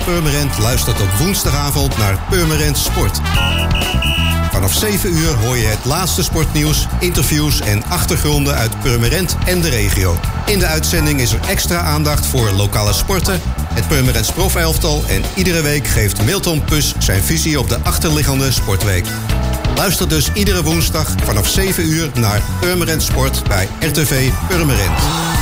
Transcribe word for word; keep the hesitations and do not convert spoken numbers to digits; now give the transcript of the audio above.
Purmerend luistert op woensdagavond naar Purmerend Sport. Vanaf zeven uur hoor je het laatste sportnieuws, interviews en achtergronden uit Purmerend en de regio. In de uitzending is er extra aandacht voor lokale sporten, het Purmerends profelftal en iedere week geeft Milton Pus zijn visie op de achterliggende sportweek. Luister dus iedere woensdag vanaf zeven uur naar Purmerend Sport bij R T V Purmerend.